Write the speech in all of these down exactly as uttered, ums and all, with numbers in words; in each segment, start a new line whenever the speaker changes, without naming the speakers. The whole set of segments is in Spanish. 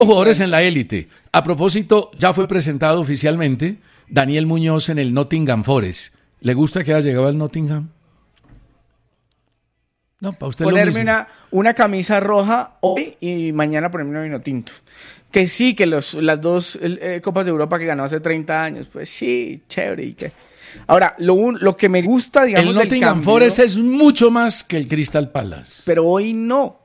jugadores en la élite. A propósito, ya fue presentado oficialmente Daniel Muñoz en el Nottingham Forest. ¿Le gusta que haya llegado al Nottingham? No, para usted
ponerme
lo mismo.
una, una camisa roja hoy y mañana ponerme un vino tinto. Que sí, que los, las dos eh, Copas de Europa que ganó hace treinta años, pues sí, chévere. Y que... Ahora, lo, un, lo que me gusta, digamos,
el
del
Nottingham
cambio,
Forest es mucho más que el Crystal Palace.
pero hoy no.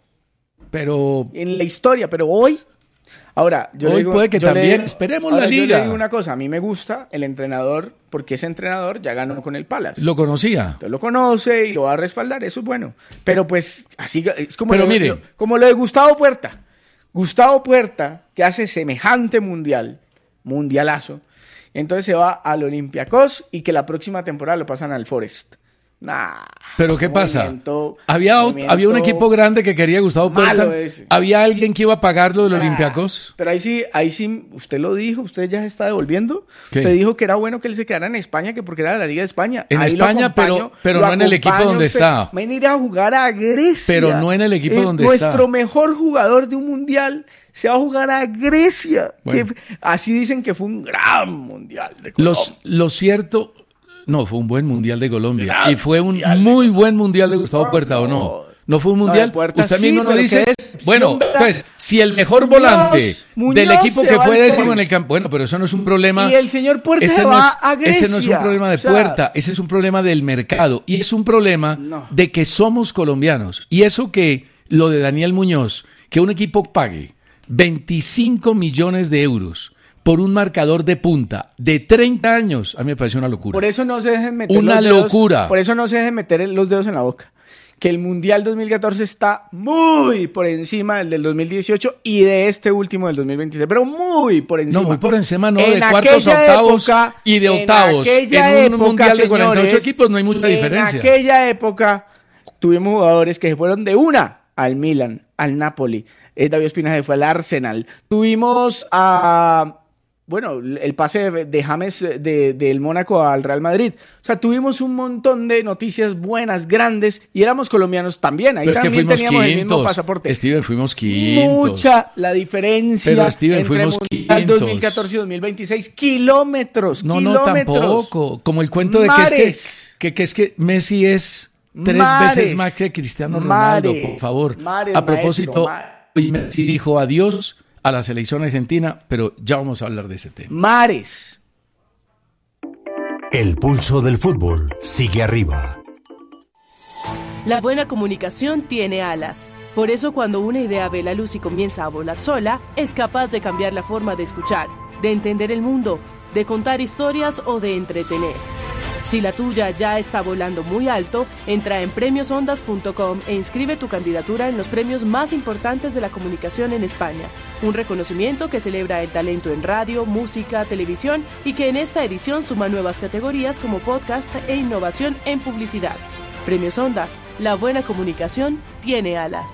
Pero
En la historia, pero hoy... Ahora, yo
hoy
le digo,
puede que
yo
también.
le,
Esperemos
ahora
la
yo
liga.
le digo una cosa, a mí me gusta el entrenador, porque ese entrenador ya ganó con el Palace.
Lo conocía.
Usted lo conoce y lo va a respaldar, eso es bueno. Pero pues, así es como,
Pero
lo,
mire.
lo- como lo de Gustavo Puerta. Gustavo Puerta, que hace semejante mundial, mundialazo, entonces se va al Olympiacos y que la próxima temporada lo pasan al Forest. Nah.
Pero ¿qué pasa?
movimiento-
Había,
movimiento
había un equipo grande que quería a Gustavo
malo
Puerta.
ese.
Había alguien que iba a pagarlo del
Ah,
Olympiacos.
Pero ahí sí, ahí sí, usted lo dijo, usted ya se está devolviendo.
¿Qué?
Usted dijo que era bueno que él se quedara en España, que porque era de la Liga de España.
En
Ahí lo
España, pero-
acompaño,
pero
lo
no en el equipo
acompaño
donde
usted.
está.
Va a ir a jugar a Grecia.
Pero no en el equipo
Eh,
donde
nuestro
está.
Nuestro mejor jugador de un mundial se va a jugar a Grecia.
Bueno.
Que, así dicen que fue un gran mundial de Colombia.
Los, lo cierto, no, fue un buen mundial de Colombia.
Gran
Y fue un
mundial de
muy buen mundial de Gustavo Puerta, ¿o no? ¿No fue un
No,
mundial?
de Puerta
Usted
sí,
mismo no
pero
dice.
qué decepción,
Bueno,
¿verdad?
entonces, si el mejor
Muñoz-
volante
Muñoz
del equipo
se
que
va
fue
al
décimo en el
Forest.
campo. Bueno, pero eso no es un problema.
Y el señor Puerta
ese
se
no
va
es-
a
Ese no es un
Grecia.
problema de
O sea,
Puerta, ese es un problema del mercado. Y es un problema
No.
de que somos colombianos. Y eso que lo de Daniel Muñoz, que un equipo pague veinticinco millones de euros por un marcador de punta de treinta años, a mí me parece una locura.
Por eso no se dejen meter
Una
los dedos,
locura.
Por eso no se dejen meter los dedos en la boca. Que el Mundial dos mil catorce está muy por encima del del dos mil dieciocho y de este último del dos mil veintiséis, pero muy por encima.
No, muy por encima, no,
En
de cuartos a
aquella
octavos
época-
y de
en
octavos.
aquella
En un
época,
mundial de cuarenta y ocho
señores,
equipos no hay mucha diferencia.
En aquella época tuvimos jugadores que se fueron de una al Milan, al Napoli. Eh, David Ospina se fue al Arsenal. Tuvimos a... Bueno, el pase de, de James de, del Mónaco al Real Madrid. O sea, tuvimos un montón de noticias buenas, grandes, y éramos colombianos también. Ahí
Pero es que
también
fuimos
teníamos el mismo
quintos.
pasaporte.
Steven, fuimos quintos.
Mucha la diferencia
Pero, Steven,
entre
fuimos
Mundial
quintos.
dos mil catorce y dos mil veintiséis. Kilómetros,
No, no,
kilómetros.
tampoco. Como el cuento de que es
Mares.
que, que, que es que Messi es tres
Mares.
veces más que Cristiano Ronaldo,
Mares.
por favor.
Mares,
A propósito,
maestro,
hoy Messi dijo adiós a la selección argentina, pero ya vamos a hablar de ese tema.
Mares.
El pulso del fútbol sigue arriba.
La buena comunicación tiene alas. Por eso cuando una idea ve la luz y comienza a volar sola, es capaz de cambiar la forma de escuchar, de entender el mundo, de contar historias o de entretener. Si la tuya ya está volando muy alto, entra en premios ondas punto com e inscribe tu candidatura en los premios más importantes de la comunicación en España. Un reconocimiento que celebra el talento en radio, música, televisión y que en esta edición suma nuevas categorías como podcast e innovación en publicidad. Premios Ondas, la buena comunicación tiene alas.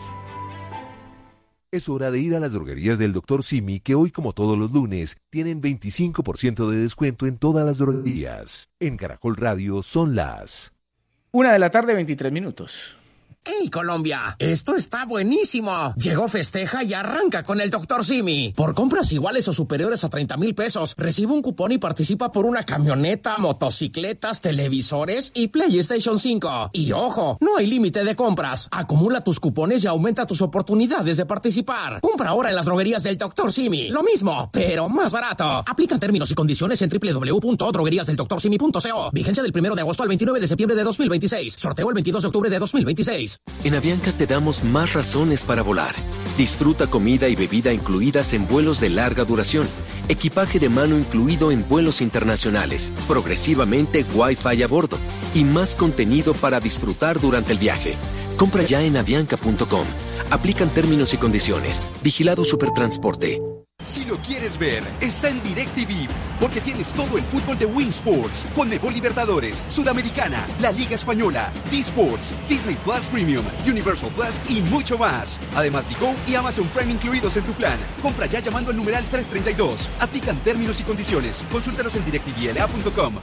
Es hora de ir a las droguerías del doctor Simi, que hoy, como todos los lunes, tienen veinticinco por ciento de descuento en todas las droguerías. En Caracol Radio son las...
Una de la tarde, veintitrés minutos.
¡Hey, Colombia! ¡Esto está buenísimo! Llegó Festeja y arranca con el doctor Simi. Por compras iguales o superiores a treinta mil pesos, recibe un cupón y participa por una camioneta, motocicletas, televisores y PlayStation cinco. Y ojo, no hay límite de compras. Acumula tus cupones y aumenta tus oportunidades de participar. Compra ahora en las droguerías del doctor Simi. Lo mismo, pero más barato. Aplican términos y condiciones en doble u doble u doble u punto droguerías del doctor simi punto co. Vigencia del primero de agosto al veintinueve de septiembre de dos mil veintiséis. Sorteo el veintidós de octubre de dos mil veintiséis.
En Avianca te damos más razones para volar. Disfruta comida y bebida incluidas en vuelos de larga duración, equipaje de mano incluido en vuelos internacionales, progresivamente Wi-Fi a bordo y más contenido para disfrutar durante el viaje. Compra ya en avianca punto com. Aplican términos y condiciones. Vigilado Supertransporte.
Si lo quieres ver, está en DirecTV, porque tienes todo el fútbol de Win Sports, Conmebol Libertadores, Sudamericana, la Liga Española, D-Sports, Disney Plus Premium, Universal Plus y mucho más. Además, Digo y Amazon Prime incluidos en tu plan. Compra ya llamando al numeral trescientos treinta y dos. Aplican términos y condiciones. Consúltalos en direct t v l a punto com.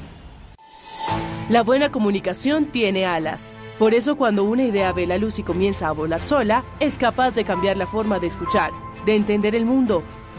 La buena comunicación tiene alas. Por eso cuando una idea ve la luz y comienza a volar sola, es capaz de cambiar la forma de escuchar, de entender el mundo,